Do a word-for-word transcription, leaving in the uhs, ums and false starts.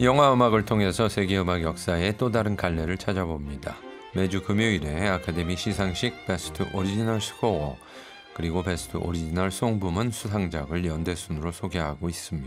영화 음악을 통해서 세계 음악 역사의 또 다른 갈래를 찾아봅니다. 매주 금요일에 아카데미 시상식 베스트 오리지널 스코어 그리고 베스트 오리지널 송 부문 수상작을 연대순으로 소개하고 있습니다.